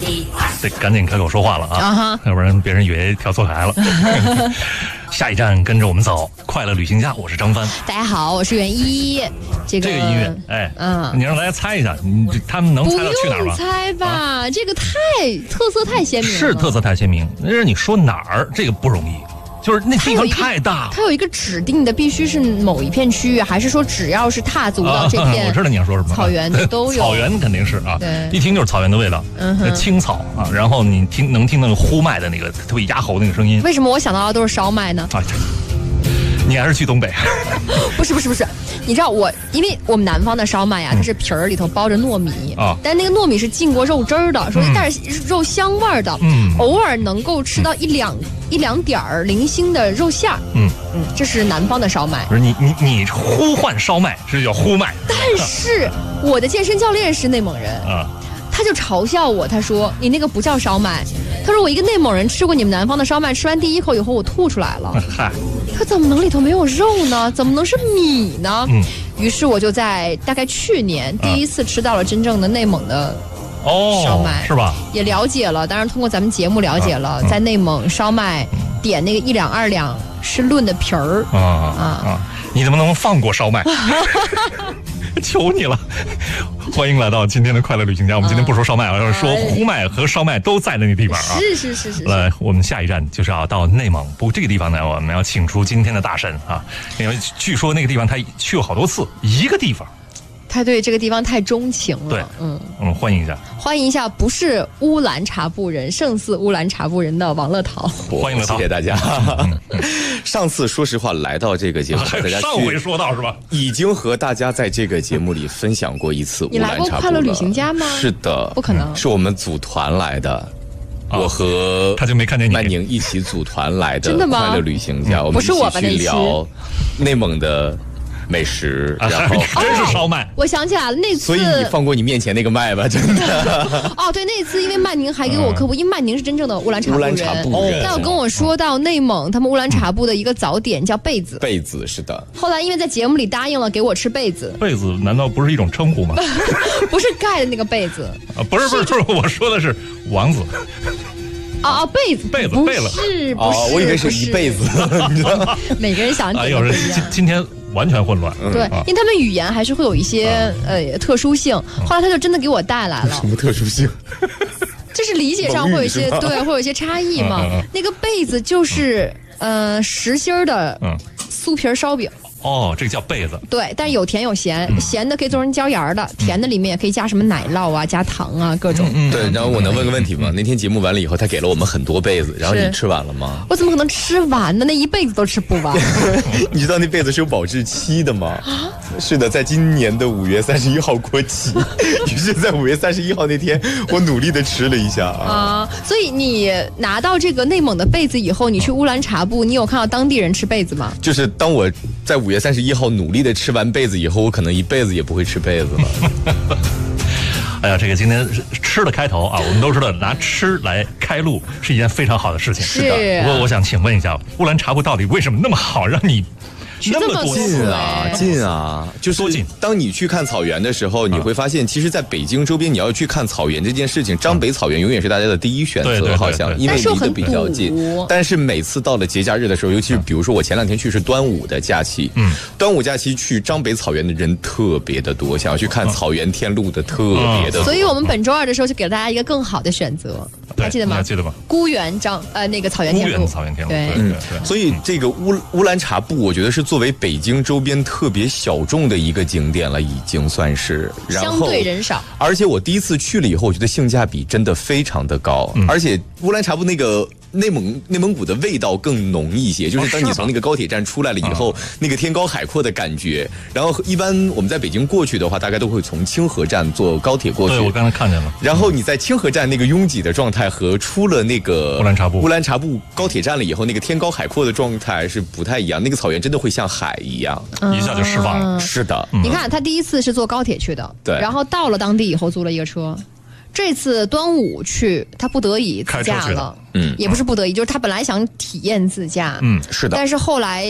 得赶紧开口说话了啊，要不然别人以为跳错台了。下一站跟着我们走，快乐旅行家，我是张帆。 大家好，我是袁一。这个音乐，你让大家猜一下，他们能猜到去哪儿吗？ 不用猜吧，这个特色太鲜明了。 是特色太鲜明，但是你说哪儿这个不容易。就是那地方太大， 它有一个指定的，必须是某一片区域，还是说只要是踏足到这片？ 我知道你要说什么， 草原都有。 草原肯定是啊， 对， 一听就是草原的味道，青草啊，然后你能听那个呼麦的那个特别压喉那个声音。 为什么我想到的都是烧麦呢？ 你还是去东北？ 不是，你知道因为我们南方的烧麦呀，它是皮儿里头包着糯米啊，但那个糯米是浸过肉汁儿的，所以带着肉香味儿的，偶尔能够吃到一两点儿零星的肉馅儿，这是南方的烧麦。 不是你呼唤烧麦，这叫呼麦。 但是我的健身教练是内蒙人啊。他就嘲笑我，他说你那个不叫烧麦，他说我一个内蒙人吃过你们南方的烧麦，吃完第一口以后我吐出来了。他怎么能里头没有肉呢？怎么能是米呢？于是我就在大概去年第一次吃到了真正的内蒙的烧麦， 是吧？ 也了解了，当然通过咱们节目了解了，在内蒙烧麦点那个1两2两是论的皮儿你怎么能放过烧麦？求你了！欢迎来到今天的快乐旅行家。我们今天不说烧麦了，说呼麦和烧麦都在那个地方啊。 是。 来，我们下一站就是要到内蒙。不过这个地方呢，我们要请出今天的大神啊，因为据说那个地方他去过好多次，一个地方。 他对这个地方太钟情了。 对，我们欢迎一下， 不是乌兰察布人，胜似乌兰察布人的王乐桃。 欢迎乐桃， 谢谢大家。上次说实话来到这个节目，大家上回说到是吧？ 已经和大家在这个节目里分享过一次乌兰察布。 你来过快乐旅行家吗？ 是的， 不可能， 是我们组团来的。我和他就没看见你曼宁一起组团来的。 真的吗？ 快乐旅行家，我们一起去聊内蒙的美食，然后真是烧麦。 我想起来了，那次， 所以你放过你面前那个麦吧，真的。 对，那次因为曼宁还给我科普，因为曼宁是真正的乌兰察布人， 他有跟我说到内蒙他们乌兰察布的一个早点叫被子。 被子是的。 后来因为在节目里答应了给我吃被子。 被子难道不是一种称呼吗？ 不是盖的那个被子不是，我说的是王子。 被子被了， 不是， 我以为是一辈子。 每个人想的有人今天完全混乱。 对，因为他们语言还是会有一些特殊性。后来他就真的给我带来了。 什么特殊性？ 就是理解上会有一些会有一些差异嘛。那个被子就是实心的酥皮烧饼。 这个叫被子。 对，但是有甜有咸，咸的可以做成椒盐的，甜的里面也可以加什么奶酪啊、加糖啊，各种。 对，然后我能问个问题吗？那天节目完了以后，他给了我们很多被子，然后你吃完了吗？ 我怎么可能吃完呢？那一辈子都吃不完。 你知道那被子是有保质期的吗？是的，在今年的5月31号过期。于是，在5月31号那天，我努力的吃了一下所以你拿到这个内蒙的被子以后，你去乌兰察布，你有看到当地人吃被子吗？ 就是当我在5月31号努力的吃完被子以后，我可能一辈子也不会吃被子了。 哎呀，这个今天吃的开头啊，我们都知道拿吃来开路是一件非常好的事情。 是的。 不过我想请问一下，乌兰察布到底为什么那么好，让你那么近啊！就是当你去看草原的时候，你会发现，其实在北京周边，你要去看草原这件事情，张北草原永远是大家的第一选择，好像因为离得比较近。但是每次到了节假日的时候，尤其是比如说我前2天去是端午的假期，端午假期去张北草原的人特别的多，想要去看草原天路的特别的多。 所以我们本周2的时候就给了大家一个更好的选择，还记得吗？ 记得吗？ 孤原那个草原天路， 对。 所以这个乌兰察布，我觉得是作为北京周边特别小众的一个景点了，已经算是相对人少。 而且我第一次去了以后，我觉得性价比真的非常的高，而且乌兰察布那个内蒙古的味道更浓一些，就是当你从那个高铁站出来了以后，那个天高海阔的感觉。然后一般我们在北京过去的话，大概都会从清河站坐高铁过去。 对，我刚才看见了。 然后你在清河站那个拥挤的状态和出了那个乌兰察布高铁站了以后，那个天高海阔的状态是不太一样。那个草原真的会像海一样， 一下就释放了。 是的， 你看他第一次是坐高铁去的， 对， 然后到了当地以后租了一个车。这次端午去，他不得已自驾了，也不是不得已，就是他本来想体验自驾， 是的， 但是后来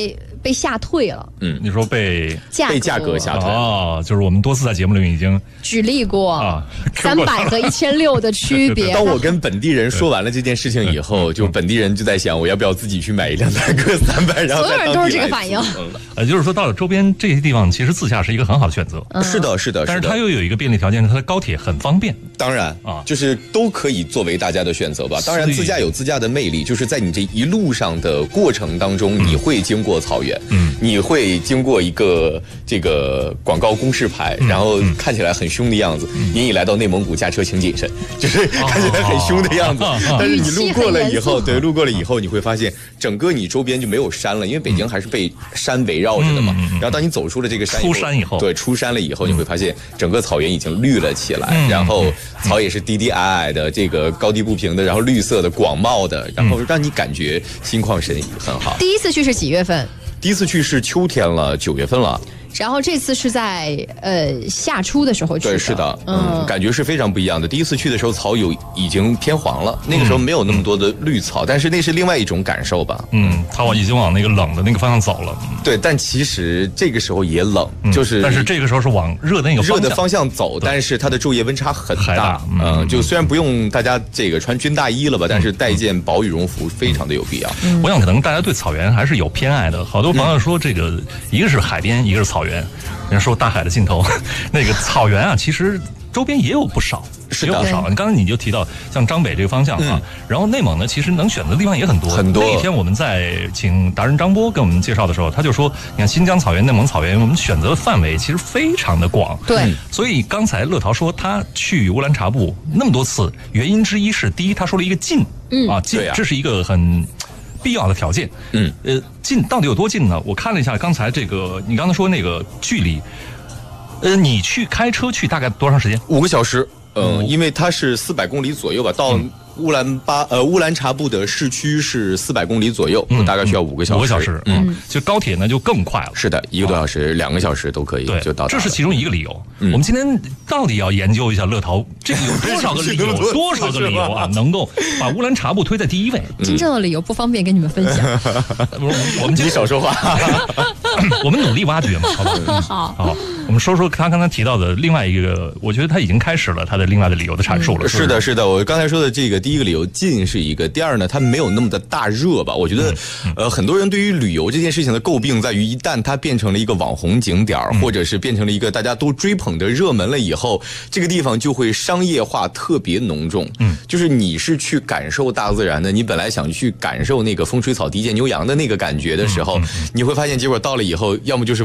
被吓退了。 你说被价格吓退哦，就是我们多次在节目里面已经举例过300和1600的区别。 当我跟本地人说完了这件事情以后，就本地人就在想，我要不要自己去买一辆大哥300，然后所有人都是这个反应。 就是说到了周边这些地方，其实自驾是一个很好的选择。 是的，是的， 但是它又有一个便利条件，它的高铁很方便。 当然就是都可以作为大家的选择吧。当然，自驾有自驾的魅力，就是在你这一路上的过程当中，你会经过草原，你会经过一个这个广告公示牌，然后看起来很凶的样子。您已来到内蒙古，驾车请谨慎，就是看起来很凶的样子。但是你路过了以后，对，路过了以后，你会发现整个你周边就没有山了，因为北京还是被山围绕着的嘛。然后当你走出了这个山出山以后， 对，出山了以后，你会发现整个草原已经绿了起来，然后草也是低低矮矮的，这个高低不平的，然后绿色的、广袤的，然后让你感觉心旷神怡，很好。 第一次去是几月份？ 第一次去是秋天了，9月份了。 然后这次是在夏初的时候去的。 对，是的，感觉是非常不一样的。第一次去的时候，草已经偏黄了，那个时候没有那么多的绿草，但是那是另外一种感受吧。 它已经往那个冷的那个方向走了。 对，但其实这个时候也冷， 但是这个时候是往热的那个热的方向走，但是它的昼夜温差很大。就虽然不用大家这个穿军大衣了吧，但是带件薄羽绒服非常的有必要。 我想可能大家对草原还是有偏爱的，好多朋友说这个一个是海边，一个是草原。人家说大海的尽头，那个草原啊，其实周边也有不少，也有不少。刚才你就提到像张北这个方向啊，然后内蒙呢，其实能选择的地方也很多。很多。那天我们在请达人张波跟我们介绍的时候，他就说，你看新疆草原、内蒙草原，我们选择的范围其实非常的广。 对。 所以刚才乐淘说他去乌兰察布那么多次，原因之一是第一，他说了一个近，近，这是一个很必要的条件。近到底有多近呢？我看了一下刚才这个，你刚才说那个距离，你去开车去大概多长时间 ？5个小时。因为它是400公里左右吧，到乌兰察布的市区是400公里左右，大概需要5个小时。 5个小时，就高铁呢就更快了。 是的，1个多小时、2个小时都可以就到达。 这是其中一个理由。我们今天到底要研究一下乐淘，这个有多少个理由？多少个理由啊，能够把乌兰察布推在第一位？ 真正的理由不方便跟你们分享。 我们你少说话。 我们努力挖掘嘛，好吧？好，我们说说他刚才提到的另外一个，我觉得他已经开始了他的另外的理由的阐述了。 是的，是的，我刚才说的这个第一个理由近是一个，第二呢，它没有那么的大热吧。我觉得，很多人对于旅游这件事情的诟病在于，一旦它变成了一个网红景点，或者是变成了一个大家都追捧的热门了以后，这个地方就会商业化特别浓重。就是你是去感受大自然的，你本来想去感受那个风吹草低见牛羊的那个感觉的时候，你会发现结果到了以后，要么就是